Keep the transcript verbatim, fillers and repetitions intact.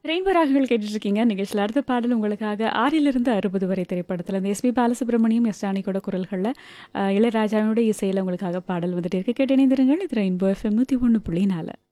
Rainbow ராகங்கள் கேட்டுட்ருக்கீங்க. நிகழ்ச்சியில அடுத்த பாடல் உங்களுக்காக ஆறிலிருந்து அறுபது வரை திரைப்படத்துல இந்த எஸ்பி பாலசுப்ரமணியம், எஸ் ஜானகியோட குரல்கள்ல, அ இளையராஜாவினுடைய இசையில உங்களுக்காக பாடல் வந்துட்டே இருக்கு. கேட்டு இணைந்திருங்கள். இது ரெயின்போ எஃப்எம் நூற்றி ஒன்று புள்ளி நாலு.